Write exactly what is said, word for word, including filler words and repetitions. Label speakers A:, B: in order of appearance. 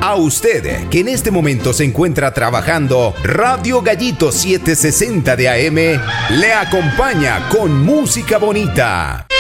A: A usted, que en este momento se encuentra trabajando, Radio Gallito setecientos sesenta de A M le acompaña con música bonita.